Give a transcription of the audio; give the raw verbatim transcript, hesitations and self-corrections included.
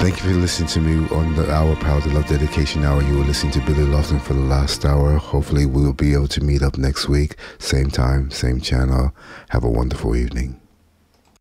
Thank you for listening to me on the Hour Power to Love Dedication Hour. You were listening to Billy Laughlin for the last hour. Hopefully we'll be able to meet up next week. Same time, same channel. Have a wonderful evening.